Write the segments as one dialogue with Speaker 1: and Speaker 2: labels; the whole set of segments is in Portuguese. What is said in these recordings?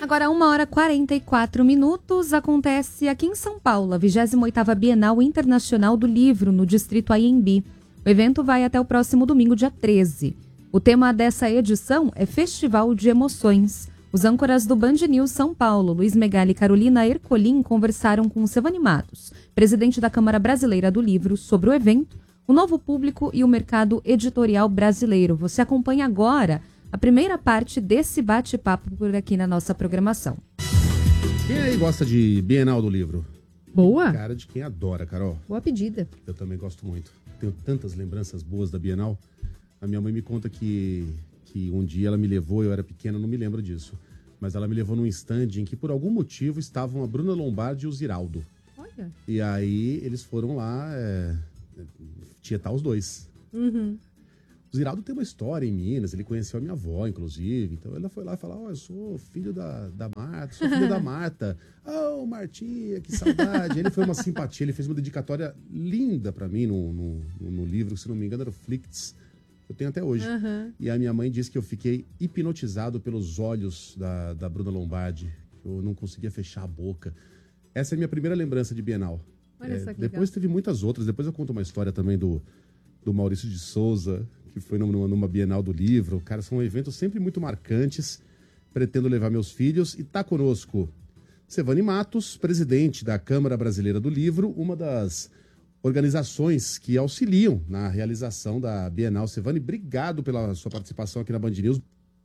Speaker 1: Agora, 1h44, acontece aqui em São Paulo, a 28ª Bienal Internacional do Livro, no Distrito Anhembi. O evento vai até o próximo domingo, dia 13. O tema dessa edição é Festival de Emoções. Os âncoras do Band News São Paulo, Luiz Megali e Carolina Ercolim, conversaram com Sevani Matos, presidente da Câmara Brasileira do Livro, sobre o evento, o novo público e o mercado editorial brasileiro. Você acompanha agora a primeira parte desse bate-papo por aqui na nossa programação.
Speaker 2: Quem aí gosta de Bienal do Livro?
Speaker 3: Boa.
Speaker 2: Cara de quem adora, Carol.
Speaker 3: Boa pedida.
Speaker 2: Eu também gosto muito. Tenho tantas lembranças boas da Bienal. A minha mãe me conta que um dia ela me levou, eu era pequeno, não me lembro disso, mas ela me levou num stand em que por algum motivo estavam a Bruna Lombardi e o Ziraldo.
Speaker 3: Olha.
Speaker 2: E aí eles foram lá tietar os dois.
Speaker 3: Uhum.
Speaker 2: O Ziraldo tem uma história em Minas, ele conheceu a minha avó, inclusive. Então ela foi lá e falou: eu sou filho da Marta, sou filho da Marta. Oh, Martinha, que saudade. Ele foi uma simpatia, ele fez uma dedicatória linda pra mim no livro, se não me engano era o Flicts. Eu tenho até hoje.
Speaker 3: Uhum.
Speaker 2: E a minha mãe disse que eu fiquei hipnotizado pelos olhos da Bruna Lombardi. Eu não conseguia fechar a boca. Essa é a minha primeira lembrança de Bienal.
Speaker 3: Olha só que
Speaker 2: depois
Speaker 3: legal.
Speaker 2: Teve muitas outras. Depois eu conto uma história também do Maurício de Souza, que foi numa Bienal do Livro. Cara, são eventos sempre muito marcantes. Pretendo levar meus filhos. E tá conosco Sevani Matos, presidente da Câmara Brasileira do Livro, uma das organizações que auxiliam na realização da Bienal. Sevani, obrigado pela sua participação aqui na Band News.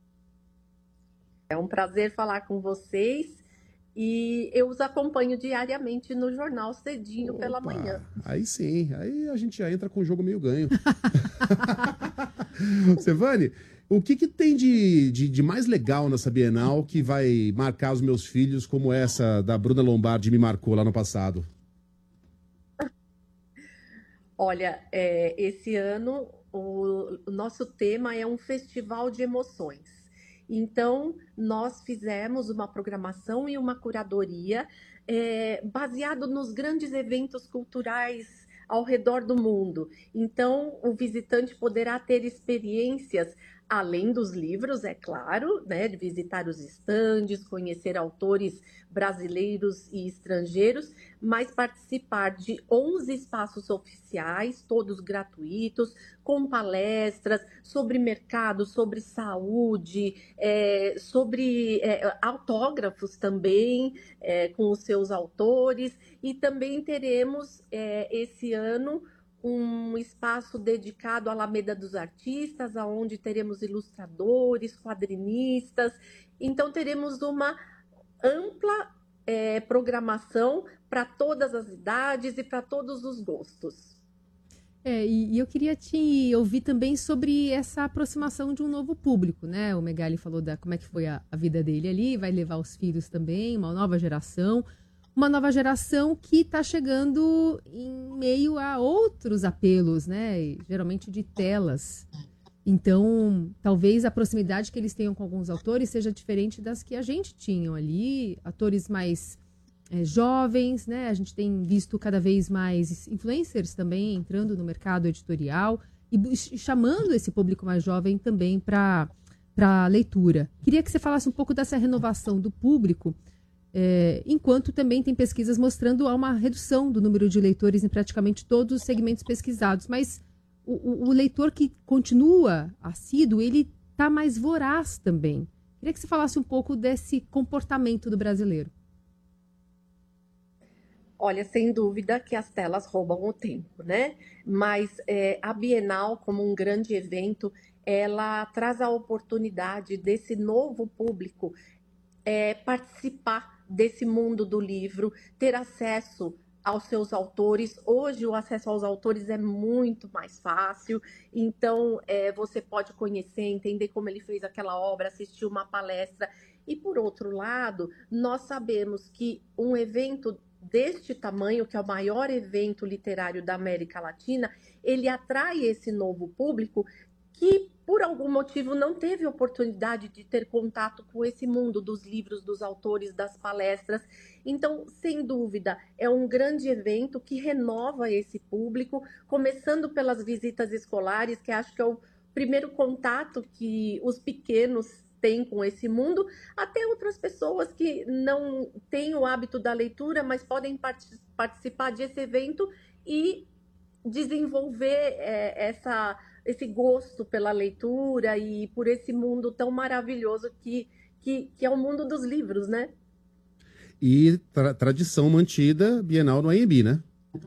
Speaker 4: É um prazer falar com vocês e eu os acompanho diariamente no jornal cedinho pela manhã.
Speaker 2: Aí sim, aí a gente já entra com o jogo meio ganho. Sevani, o que tem de mais legal nessa Bienal que vai marcar os meus filhos como essa da Bruna Lombardi me marcou lá no passado?
Speaker 4: Olha, esse ano o nosso tema é um festival de emoções. Então, nós fizemos uma programação e uma curadoria baseado nos grandes eventos culturais ao redor do mundo. Então, o visitante poderá ter experiências além dos livros, é claro, né, de visitar os estandes, conhecer autores brasileiros e estrangeiros, mas participar de 11 espaços oficiais, todos gratuitos, com palestras sobre mercado, sobre saúde, sobre autógrafos também, com os seus autores, e também teremos esse ano um espaço dedicado à Alameda dos Artistas, onde teremos ilustradores, quadrinistas. Então, teremos uma ampla programação para todas as idades e para todos os gostos.
Speaker 3: E eu queria te ouvir também sobre essa aproximação de um novo público, né? O Megali falou como é que foi a vida dele ali, vai levar os filhos também, uma nova geração que está chegando em meio a outros apelos, né? Geralmente de telas. Então, talvez a proximidade que eles tenham com alguns autores seja diferente das que a gente tinha ali, atores mais jovens, né? A gente tem visto cada vez mais influencers também entrando no mercado editorial e chamando esse público mais jovem também para leitura. Queria que você falasse um pouco dessa renovação do público, enquanto também tem pesquisas mostrando uma redução do número de leitores em praticamente todos os segmentos pesquisados. Mas o leitor que continua assíduo, ele está mais voraz também. Queria que você falasse um pouco desse comportamento do brasileiro.
Speaker 4: Olha, sem dúvida que as telas roubam o tempo, né? Mas a Bienal, como um grande evento, ela traz a oportunidade desse novo público participar desse mundo do livro, ter acesso aos seus autores. Hoje o acesso aos autores é muito mais fácil, então você pode conhecer, entender como ele fez aquela obra, assistir uma palestra. E por outro lado, nós sabemos que um evento deste tamanho, que é o maior evento literário da América Latina, ele atrai esse novo público que, por algum motivo, não teve oportunidade de ter contato com esse mundo dos livros, dos autores, das palestras. Então, sem dúvida, é um grande evento que renova esse público, começando pelas visitas escolares, que acho que é o primeiro contato que os pequenos têm com esse mundo, até outras pessoas que não têm o hábito da leitura, mas podem participar desse evento e desenvolver esse gosto pela leitura e por esse mundo tão maravilhoso que é o mundo dos livros, né?
Speaker 2: E tradição mantida, Bienal no AMB, né?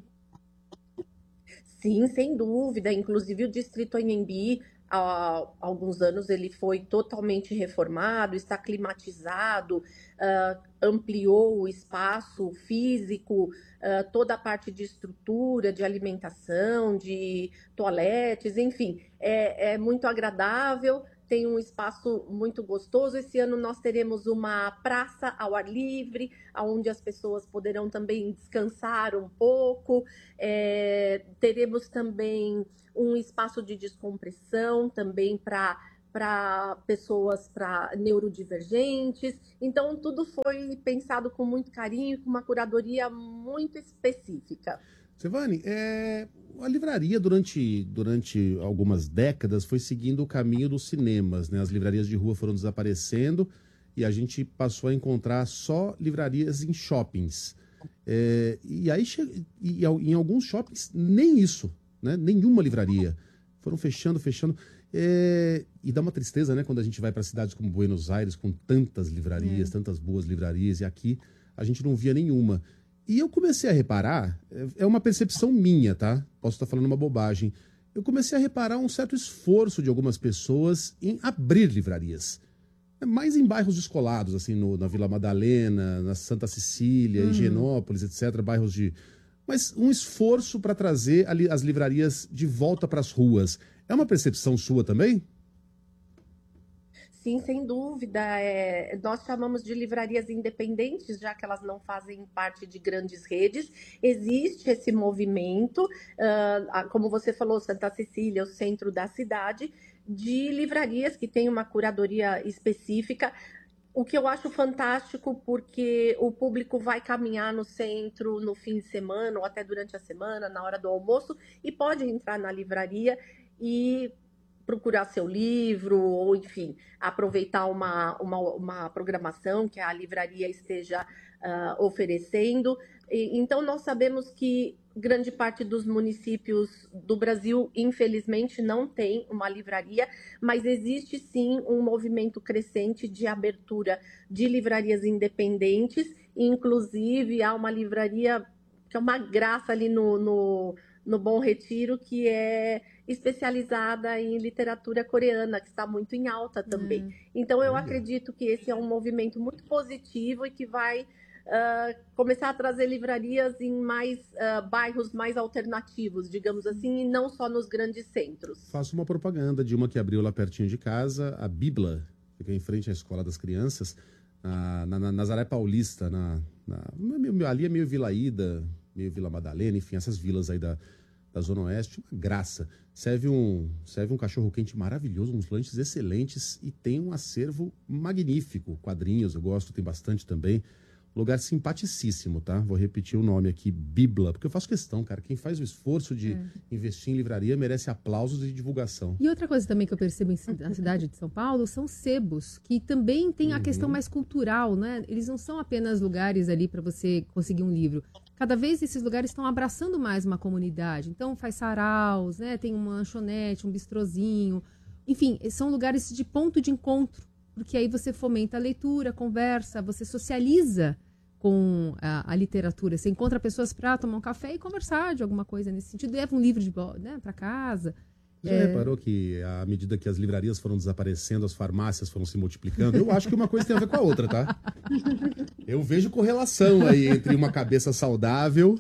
Speaker 4: Sim, sem dúvida. Inclusive o Distrito Anhembi, há alguns anos, ele foi totalmente reformado, está climatizado, ampliou o espaço físico, toda a parte de estrutura, de alimentação, de toaletes, enfim, é muito agradável. Tem um espaço muito gostoso. Esse ano nós teremos uma praça ao ar livre, onde as pessoas poderão também descansar um pouco. Teremos também um espaço de descompressão também para pessoas, para neurodivergentes. Então, tudo foi pensado com muito carinho, com uma curadoria muito específica.
Speaker 2: Silvane, a livraria durante algumas décadas foi seguindo o caminho dos cinemas, né? As livrarias de rua foram desaparecendo e a gente passou a encontrar só livrarias em shoppings. E aí em alguns shoppings nem isso, né? Nenhuma livraria. Foram fechando. E dá uma tristeza, né? Quando a gente vai para cidades como Buenos Aires com tantas livrarias, tantas boas livrarias, e aqui a gente não via nenhuma. E eu comecei a reparar, é uma percepção minha, tá? Posso estar falando uma bobagem. Eu comecei a reparar um certo esforço de algumas pessoas em abrir livrarias. Mais em bairros descolados, assim, na Vila Madalena, na Santa Cecília, Higienópolis, etc., bairros de... Mas um esforço para trazer as livrarias de volta para as ruas. É uma percepção sua também?
Speaker 4: Sim, sem dúvida. Nós chamamos de livrarias independentes, já que elas não fazem parte de grandes redes. Existe esse movimento, como você falou, Santa Cecília, o centro da cidade, de livrarias que têm uma curadoria específica. O que eu acho fantástico, porque o público vai caminhar no centro no fim de semana, ou até durante a semana, na hora do almoço, e pode entrar na livraria e procurar seu livro, ou enfim, aproveitar uma programação que a livraria esteja oferecendo. Então, nós sabemos que grande parte dos municípios do Brasil, infelizmente, não tem uma livraria, mas existe sim um movimento crescente de abertura de livrarias independentes, inclusive há uma livraria que é uma graça ali no Bom Retiro, que é especializada em literatura coreana, que está muito em alta também. Então, eu acredito que esse é um movimento muito positivo e que vai começar a trazer livrarias em mais bairros mais alternativos, digamos assim, e não só nos grandes centros.
Speaker 2: Faço uma propaganda de uma que abriu lá pertinho de casa, a Bibla, fica em frente à Escola das Crianças, na Nazaré Paulista, ali é meio Vila Ida, meio Vila Madalena, enfim, essas vilas aí da Zona Oeste, uma graça. Serve um cachorro-quente maravilhoso, uns lanches excelentes e tem um acervo magnífico. Quadrinhos, eu gosto, tem bastante também. Lugar simpaticíssimo, tá? Vou repetir o nome aqui, Bibla, porque eu faço questão, cara. Quem faz o esforço de investir em livraria merece aplausos e divulgação.
Speaker 3: E outra coisa também que eu percebo na cidade de São Paulo são sebos, que também tem a questão mais cultural, né? Eles não são apenas lugares ali para você conseguir um livro. Cada vez esses lugares estão abraçando mais uma comunidade. Então faz saraus, né? Tem uma lanchonete, um bistrozinho. Enfim, são lugares de ponto de encontro, porque aí você fomenta a leitura, conversa, você socializa com a literatura. Você encontra pessoas para tomar um café e conversar de alguma coisa nesse sentido. Leva um livro para casa.
Speaker 2: Já reparou que à medida que as livrarias foram desaparecendo, as farmácias foram se multiplicando? Eu acho que uma coisa tem a ver com a outra, tá? Eu vejo correlação aí entre uma cabeça saudável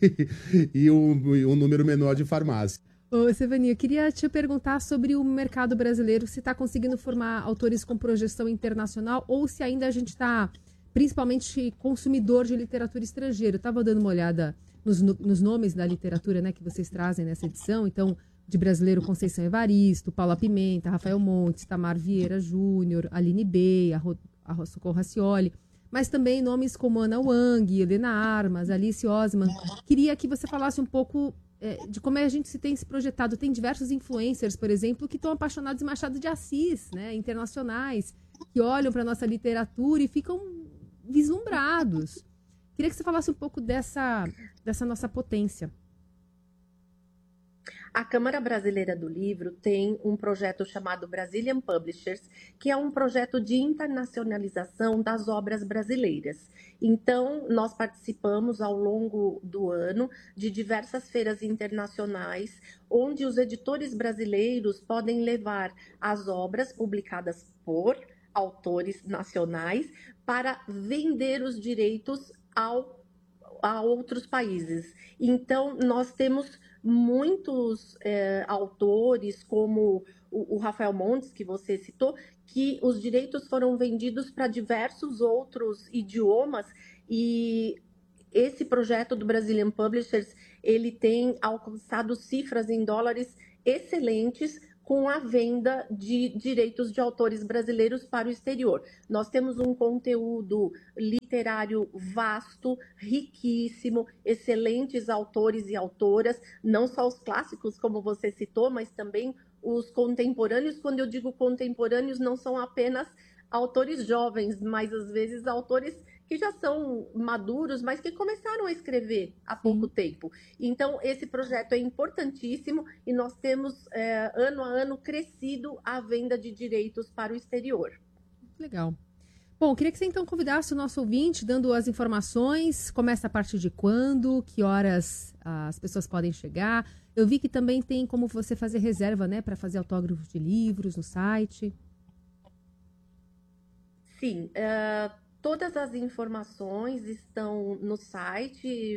Speaker 2: e um número menor de farmácias.
Speaker 3: Ô, Silvani, eu queria te perguntar sobre o mercado brasileiro, se está conseguindo formar autores com projeção internacional ou se ainda a gente está principalmente consumidor de literatura estrangeira. Eu estava dando uma olhada nos nomes da literatura, né, que vocês trazem nessa edição. Então, de brasileiro, Conceição Evaristo, Paula Pimenta, Rafael Montes, Tamar Vieira Júnior, Aline Bey, a Socorro Racioli, mas também nomes como Ana Wang, Helena Armas, Alice Osman. Queria que você falasse um pouco de como a gente tem se projetado. Tem diversos influencers, por exemplo, que estão apaixonados em Machado de Assis, né, internacionais. que olham para a nossa literatura e ficam vislumbrados. Queria que você falasse um pouco dessa nossa potência.
Speaker 4: A Câmara Brasileira do Livro tem um projeto chamado Brazilian Publishers, que é um projeto de internacionalização das obras brasileiras. Então, nós participamos ao longo do ano de diversas feiras internacionais, onde os editores brasileiros podem levar as obras publicadas por autores nacionais para vender os direitos a outros países. Então, nós temos muitos autores, como o Rafael Montes, que você citou, que os direitos foram vendidos para diversos outros idiomas, e esse projeto do Brazilian Publishers, ele tem alcançado cifras em dólares excelentes com a venda de direitos de autores brasileiros para o exterior. Nós temos um conteúdo literário vasto, riquíssimo, excelentes autores e autoras, não só os clássicos, como você citou, mas também os contemporâneos. Quando eu digo contemporâneos, não são apenas autores jovens, mas às vezes autores que já são maduros, mas que começaram a escrever há pouco tempo. Então, esse projeto é importantíssimo e nós temos, ano a ano, crescido a venda de direitos para o exterior.
Speaker 3: Legal. Bom, queria que você então convidasse o nosso ouvinte, dando as informações. Começa a partir de quando, que horas as pessoas podem chegar. Eu vi que também tem como você fazer reserva, né, para fazer autógrafos de livros no site.
Speaker 4: Sim, todas as informações estão no site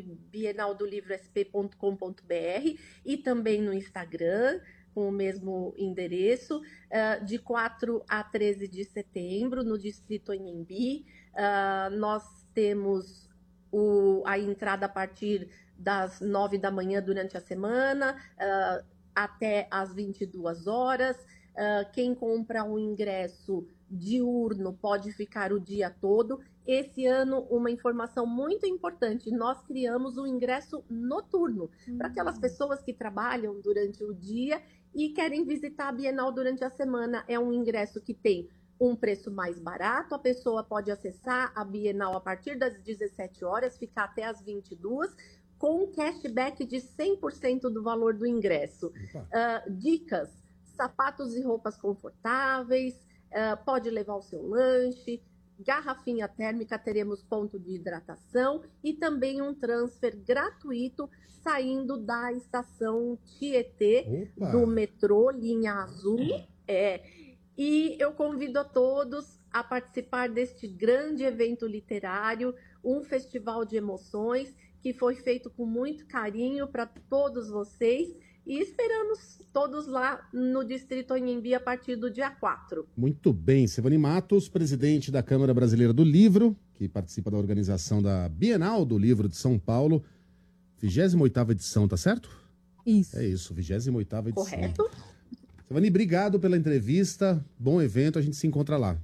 Speaker 4: bienaldolivro.sp.com.br e também no Instagram, com o mesmo endereço, de 4 a 13 de setembro, no Distrito Anhembi. Nós temos a entrada a partir das 9 da manhã durante a semana, até às 22 horas. Quem compra um ingresso diurno pode ficar o dia todo. Esse ano, uma informação muito importante, nós criamos um ingresso noturno para aquelas pessoas que trabalham durante o dia e querem visitar a Bienal durante a semana. É um ingresso que tem um preço mais barato, a pessoa pode acessar a Bienal a partir das 17 horas, ficar até as 22, com um cashback de 100% do valor do ingresso. Dicas: sapatos e roupas confortáveis, pode levar o seu lanche, garrafinha térmica, teremos ponto de hidratação e também um transfer gratuito saindo da estação Tietê, do metrô, linha azul. E eu convido a todos a participar deste grande evento literário, um festival de emoções que foi feito com muito carinho para todos vocês. E esperamos todos lá no Distrito Anhembi a partir do dia 4.
Speaker 2: Muito bem. Sevani Matos, presidente da Câmara Brasileira do Livro, que participa da organização da Bienal do Livro de São Paulo. 28ª edição, tá certo?
Speaker 3: Isso.
Speaker 2: É isso, 28ª edição.
Speaker 4: Correto.
Speaker 2: Sevani, obrigado pela entrevista. Bom evento, a gente se encontra lá.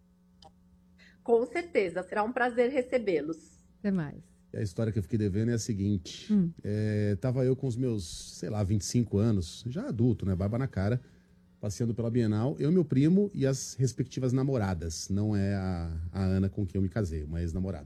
Speaker 4: Com certeza, será um prazer recebê-los.
Speaker 3: Até mais.
Speaker 2: A história que eu fiquei devendo é a seguinte. Tava eu com os meus, 25 anos, já adulto, né? Barba na cara, passeando pela Bienal. Eu, meu primo e as respectivas namoradas. Não é a Ana com quem eu me casei, uma ex-namorada.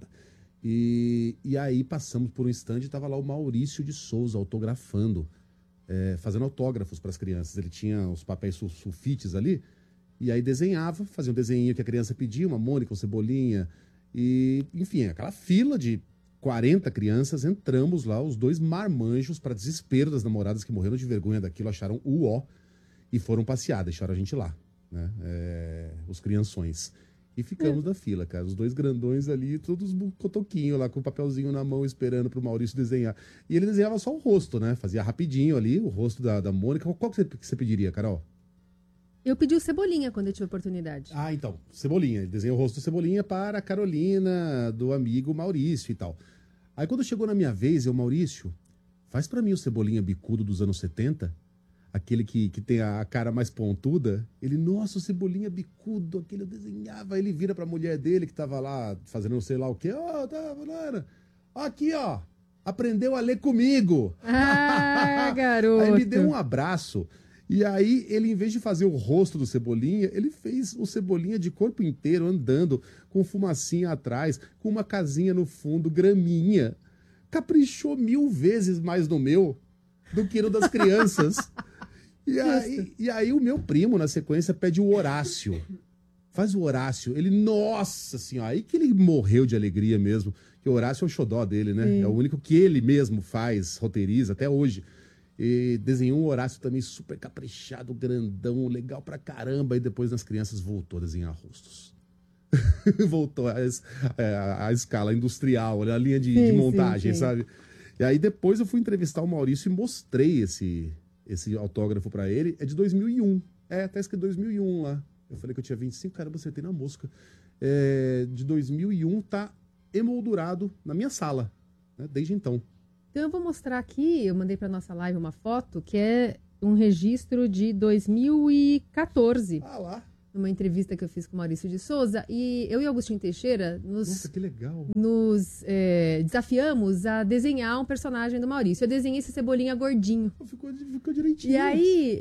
Speaker 2: E aí passamos por um stand e tava lá o Maurício de Souza autografando, fazendo autógrafos para as crianças. Ele tinha os papéis sulfites ali, e aí desenhava, fazia um desenho que a criança pedia, uma Mônica, um Cebolinha, e enfim, aquela fila de 40 crianças. Entramos lá, os dois marmanjos, para desespero das namoradas que morreram de vergonha daquilo, acharam o ó e foram passear, deixaram a gente lá, né? Os crianções. E ficamos na fila, cara, os dois grandões ali, todos cotoquinhos lá, com o papelzinho na mão, esperando pro Maurício desenhar. E ele desenhava só o rosto, né? Fazia rapidinho ali, o rosto da Mônica. Qual que você pediria, Carol?
Speaker 3: Eu pedi o Cebolinha quando eu tive oportunidade.
Speaker 2: Ah, então, Cebolinha. Ele desenhou o rosto do Cebolinha para a Carolina, do amigo Maurício e tal. Aí quando chegou na minha vez, Maurício, faz pra mim o Cebolinha bicudo dos anos 70, aquele que tem a cara mais pontuda. Ele, nossa, o Cebolinha bicudo, aquele eu desenhava. Ele vira pra mulher dele que tava lá fazendo não sei lá o quê. Aqui, ó, aprendeu a ler comigo.
Speaker 3: Ah, garoto.
Speaker 2: Aí me deu um abraço. E aí, ele, em vez de fazer o rosto do Cebolinha, ele fez o Cebolinha de corpo inteiro, andando, com fumacinha atrás, com uma casinha no fundo, graminha. Caprichou 1000 vezes mais no meu do que no das crianças. E aí o meu primo, na sequência, pede o Horácio. Faz o Horácio. Ele, nossa senhora, aí que ele morreu de alegria mesmo. Que o Horácio é o xodó dele, né?
Speaker 3: Sim.
Speaker 2: É o único que ele mesmo faz, roteiriza até hoje. E desenhou um Horácio também super caprichado, grandão, legal pra caramba. E depois nas crianças voltou a desenhar rostos. Voltou a escala industrial, a linha de montagem,
Speaker 3: sim.
Speaker 2: sabe? E aí depois eu fui entrevistar o Maurício e mostrei esse autógrafo pra ele. É de 2001. Até escrito 2001 lá. Eu falei que eu tinha 25, caramba, acertei na mosca. De 2001, tá emoldurado na minha sala, né, desde então.
Speaker 3: Então eu vou mostrar aqui, eu mandei para nossa live uma foto, que é um registro de 2014.
Speaker 2: Ah lá.
Speaker 3: Numa entrevista que eu fiz com o Maurício de Souza. E eu e Agostinho Teixeira
Speaker 2: Nossa, que legal.
Speaker 3: nos desafiamos a desenhar um personagem do Maurício. Eu desenhei esse Cebolinha gordinho.
Speaker 2: Ficou direitinho.
Speaker 3: E aí,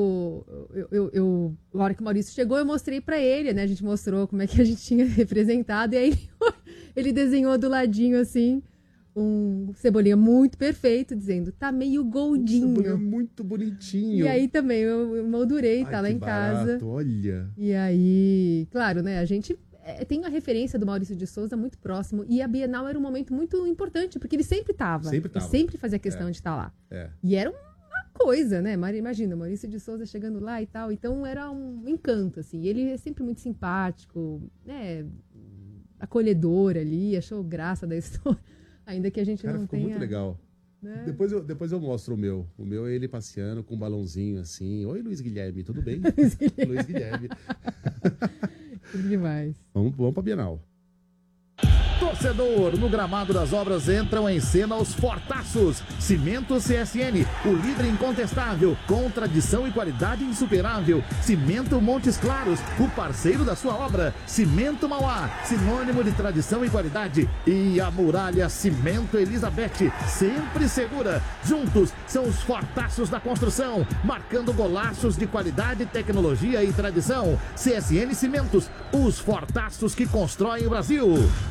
Speaker 3: na hora que o Maurício chegou, eu mostrei pra ele, né? A gente mostrou como é que a gente tinha representado. E aí, ele desenhou do ladinho, assim, um Cebolinha muito perfeito, dizendo, tá meio goldinho.
Speaker 2: Cebolinha muito bonitinho.
Speaker 3: E aí também, eu moldurei,
Speaker 2: Ai,
Speaker 3: tá lá
Speaker 2: que
Speaker 3: em casa.
Speaker 2: barato, olha.
Speaker 3: E aí, claro, né? A gente tem a referência do Maurício de Souza muito próximo. E a Bienal era um momento muito importante, porque ele sempre estava.
Speaker 2: Sempre tava.
Speaker 3: Ele sempre fazia questão de estar lá.
Speaker 2: É.
Speaker 3: E era uma coisa, né? Imagina, Maurício de Souza chegando lá e tal. Então era um encanto, assim. E ele é sempre muito simpático, né? Acolhedor ali, achou graça da história. Ainda que a gente
Speaker 2: Cara,
Speaker 3: não
Speaker 2: ficou
Speaker 3: tenha...
Speaker 2: muito legal.
Speaker 3: Né?
Speaker 2: Depois eu mostro o meu. O meu é ele passeando com um balãozinho assim. Oi, Luiz Guilherme, tudo bem? Luiz Guilherme.
Speaker 3: Tudo demais.
Speaker 2: Vamos pra Bienal.
Speaker 5: Torcedor, no gramado das obras entram em cena os fortaços. Cimento CSN, o líder incontestável, com tradição e qualidade insuperável. Cimento Montes Claros, o parceiro da sua obra. Cimento Mauá, sinônimo de tradição e qualidade. E a muralha Cimento Elizabeth, sempre segura. Juntos são os fortaços da construção, marcando golaços de qualidade, tecnologia e tradição. CSN Cimentos, os fortaços que constroem o Brasil.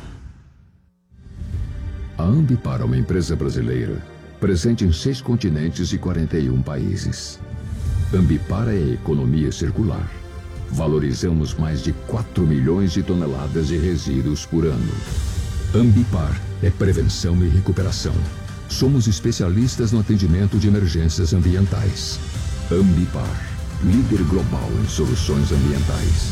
Speaker 6: A Ambipar é uma empresa brasileira, presente em 6 continentes e 41 países. Ambipar é a economia circular. Valorizamos mais de 4 milhões de toneladas de resíduos por ano. Ambipar é prevenção e recuperação. Somos especialistas no atendimento de emergências ambientais. Ambipar, líder global em soluções ambientais.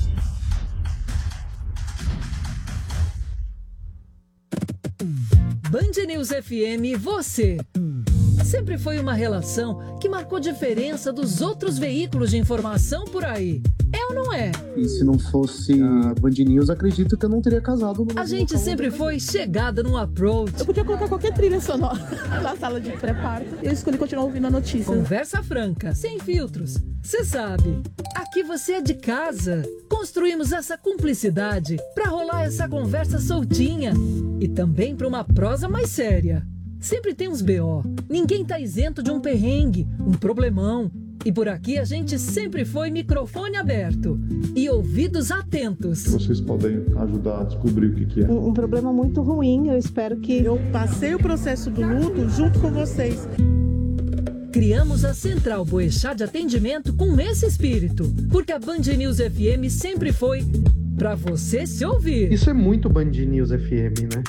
Speaker 7: Band News FM, você. Sempre foi uma relação que marcou diferença dos outros veículos de informação por aí. É ou não é?
Speaker 8: E se não fosse a Band News, acredito que eu não teria casado.
Speaker 7: A gente sempre foi chegada no approach.
Speaker 9: Eu podia colocar qualquer trilha sonora na sala de pré-parto. Eu escolhi continuar ouvindo a notícia.
Speaker 7: Conversa franca, sem filtros. Você sabe, aqui você é de casa. Construímos essa cumplicidade pra rolar essa conversa soltinha. E também pra uma prosa mais séria. Sempre tem uns BO. Ninguém tá isento de um perrengue, um problemão. E por aqui a gente sempre foi microfone aberto e ouvidos atentos.
Speaker 10: Vocês podem ajudar a descobrir o que é.
Speaker 9: Um problema muito ruim, eu espero que...
Speaker 11: Eu passei o processo do luto junto com vocês.
Speaker 7: Criamos a Central Boechat de atendimento com esse espírito, porque a Band News FM sempre foi pra você se ouvir.
Speaker 12: Isso é muito Band News FM, né?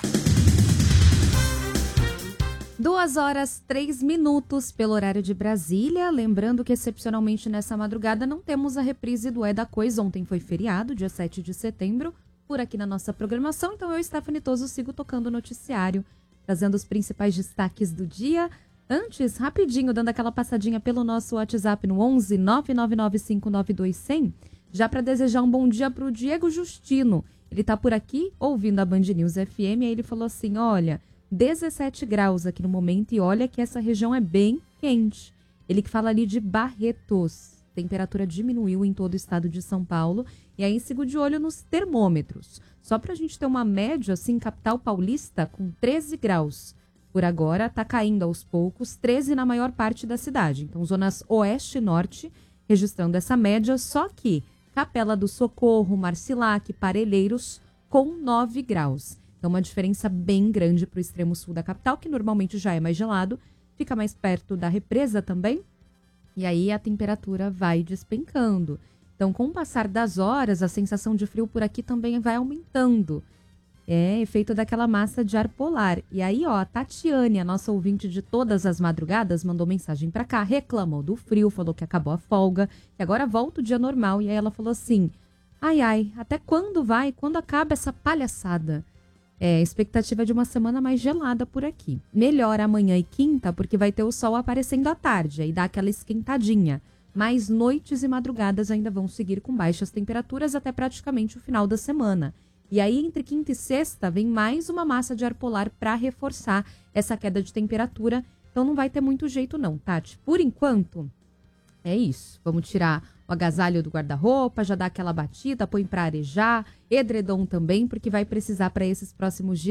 Speaker 1: 2h03 pelo horário de Brasília. Lembrando que, excepcionalmente, nessa madrugada não temos a reprise do É da Coisa. Ontem foi feriado, dia 7 de setembro, por aqui na nossa programação. Então eu, Stephanie Toso, sigo tocando o noticiário, trazendo os principais destaques do dia. Antes, rapidinho, dando aquela passadinha pelo nosso WhatsApp no 11 999 592 100, já para desejar um bom dia para o Diego Justino. Ele tá por aqui ouvindo a Band News FM, aí ele falou assim, olha... 17 graus aqui no momento e olha que essa região é bem quente. Ele que fala ali de Barretos. Temperatura diminuiu em todo o estado de São Paulo. E aí sigo de olho nos termômetros. Só pra gente ter uma média, assim, capital paulista com 13 graus. Por agora, está caindo aos poucos, 13 na maior parte da cidade. Então, zonas oeste e norte registrando essa média, só que Capela do Socorro, Marcilac, Parelheiros com 9 graus. Então, uma diferença bem grande para o extremo sul da capital, que normalmente já é mais gelado, fica mais perto da represa também, e aí a temperatura vai despencando. Então, com o passar das horas, a sensação de frio por aqui também vai aumentando. É efeito daquela massa de ar polar. E aí, ó, a Tatiane, a nossa ouvinte de todas as madrugadas, mandou mensagem pra cá, reclamou do frio, falou que acabou a folga, que agora volta o dia normal. E aí ela falou assim, ai, até quando vai? Quando acaba essa palhaçada? Expectativa de uma semana mais gelada por aqui. Melhora amanhã e quinta, porque vai ter o sol aparecendo à tarde, aí dá aquela esquentadinha. Mas noites e madrugadas ainda vão seguir com baixas temperaturas até praticamente o final da semana. E aí, entre quinta e sexta, vem mais uma massa de ar polar para reforçar essa queda de temperatura. Então, não vai ter muito jeito não, Tati. Por enquanto, é isso. Vamos tirar o agasalho do guarda-roupa, já dá aquela batida, põe para arejar, edredom também, porque vai precisar para esses próximos dias.